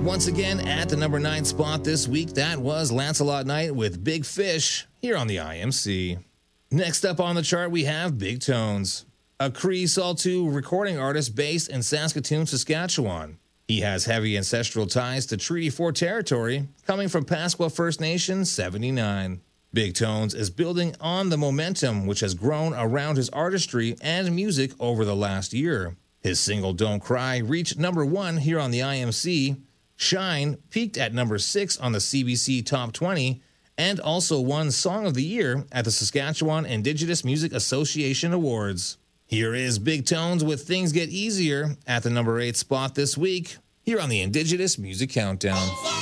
Once again, at the number 9 spot this week, that was Lancelot Knight with Big Fish here on the IMC. Next up on the chart, we have Big Tones, a Cree Saulteaux recording artist based in Saskatoon, Saskatchewan. He has heavy ancestral ties to Treaty 4 territory, coming from Pasqua First Nation 79. Big Tones is building on the momentum which has grown around his artistry and music over the last year. His single Don't Cry reached number 1 here on the IMC. Shine peaked at number 6 on the CBC Top 20 and also won Song of the Year at the Saskatchewan Indigenous Music Association Awards. Here is Big Tones with Things Get Easier at the number 8 spot this week here on the Indigenous Music Countdown.